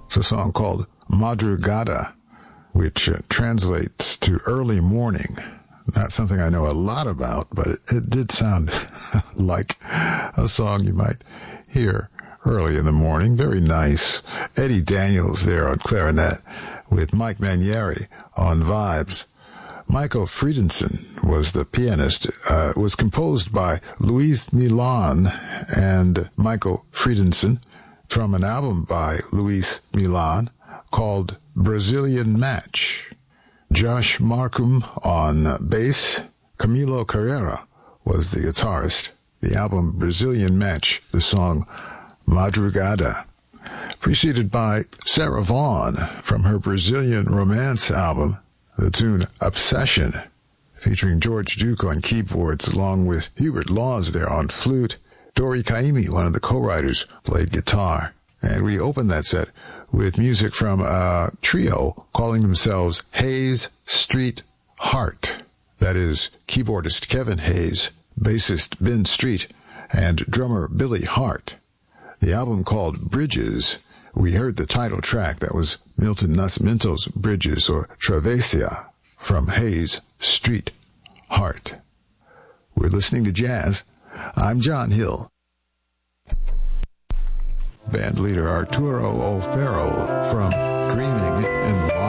It's a song called Madrugada, which translates to early morning. Not something I know a lot about, but it did sound like a song you might hear early in the morning. Very nice. Eddie Daniels there on clarinet with Mike Manieri on vibes. Michael Friedensen was the pianist. It was composed by Luis Milan and Michael Friedensen from an album by Luis Milan called Brazilian Match. Josh Markham on bass. Camilo Carrera was the guitarist. The album Brazilian Match, the song Madrugada. Preceded by Sarah Vaughan from her Brazilian Romance album, the tune Obsession, featuring George Duke on keyboards along with Hubert Laws there on flute. Dori Caymmi, one of the co-writers, played guitar. And we opened that set with music from a trio calling themselves Hayes Street Heart. That is keyboardist Kevin Hayes, bassist Ben Street, and drummer Billy Hart. The album called Bridges. We heard the title track. That was Milton Nascimento's Bridges, or Travessia, from Hayes Street Heart. We're listening to jazz. I'm John Hill. Band leader Arturo O'Farrell from Dreaming in